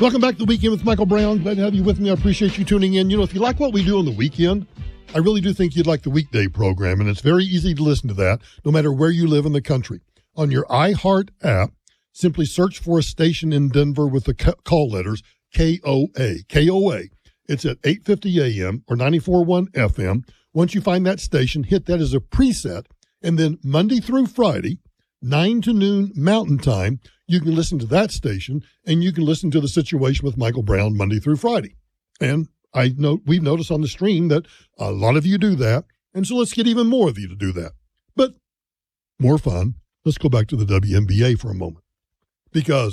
Welcome back to The Weekend with Michael Brown. Glad to have you with me. I appreciate you tuning in. You know, if you like what we do on the weekend, I really do think you'd like the weekday program, and it's very easy to listen to that no matter where you live in the country. On your iHeart app, simply search for a station in Denver with the call letters KOA. KOA. It's at 8:50 a.m. or 94.1 FM. Once you find that station, hit that as a preset, and then Monday through Friday, 9 to noon Mountain Time, you can listen to that station, and you can listen to The Situation with Michael Brown Monday through Friday. And I know we've noticed on the stream that a lot of you do that, and so let's get even more of you to do that. But more fun, let's go back to the WNBA for a moment, because